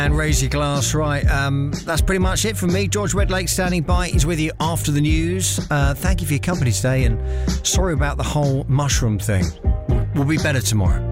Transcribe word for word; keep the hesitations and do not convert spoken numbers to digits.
And raise your glass, right. Um, that's pretty much it from me. George Redlake standing by. He's with you after the news. Uh, thank you for your company today, and sorry about the whole mushroom thing. We'll be better tomorrow.